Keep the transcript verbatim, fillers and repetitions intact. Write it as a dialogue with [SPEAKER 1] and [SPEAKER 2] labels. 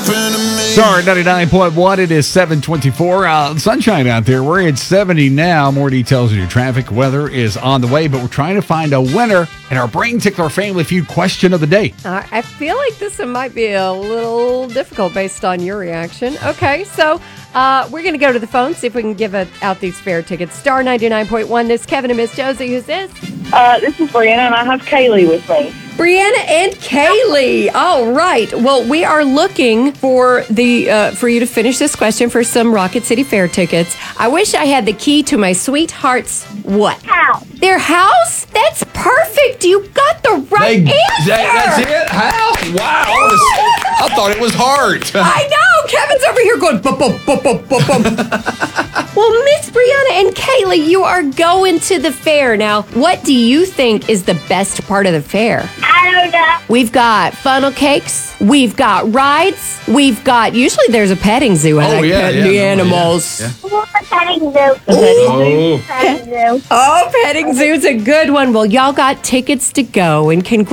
[SPEAKER 1] Sorry, ninety-nine point one. It is seven twenty-four. Uh, sunshine out there. We're at seventy now. More details of your traffic weather is on the way, but we're trying to find a winner in our Brain Tickler Family Feud question of the day.
[SPEAKER 2] Uh, I feel like this one might be a little difficult based on your reaction. Okay, so uh, we're going to go to the phone, see if we can give it, out these fair tickets. Star ninety-nine point one. This is Kevin and Miss Josie. Who's this?
[SPEAKER 3] Uh, this is Brianna, and I have Kaylee with me.
[SPEAKER 2] Brianna and Kaylee. All right. Well, we are looking for the uh, for you to finish this question for some Rocket City Fair tickets. I wish I had the key to my sweetheart's what?
[SPEAKER 3] House.
[SPEAKER 2] Their house? That's perfect. You got the right
[SPEAKER 1] They-
[SPEAKER 2] answer.
[SPEAKER 1] that- that's it? How? Wow. I, was- I thought it was hard.
[SPEAKER 2] I know. Kevin's over here going bum bum bum bum bum bum. Well, Miss Brianna and Kaylee, you are going to the fair now. What do you think is the best part of the fair?
[SPEAKER 3] I don't know.
[SPEAKER 2] We've got funnel cakes. We've got rides. We've got, usually there's a petting zoo. I
[SPEAKER 1] Oh,
[SPEAKER 2] like
[SPEAKER 1] yeah,
[SPEAKER 2] petting
[SPEAKER 1] yeah,
[SPEAKER 2] the
[SPEAKER 1] yeah,
[SPEAKER 2] animals.
[SPEAKER 1] yeah.
[SPEAKER 3] Petting zoo.
[SPEAKER 1] Oh.
[SPEAKER 3] Petting zoo.
[SPEAKER 2] Oh, petting zoo's a good one. Well, y'all got tickets to go, and congratulations.